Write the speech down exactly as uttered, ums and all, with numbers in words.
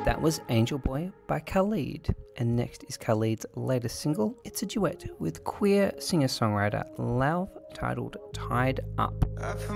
That was Angel Boy by Khalid. And next is Khalid's latest single. It's a duet with queer singer-songwriter Lauv titled Tied Up.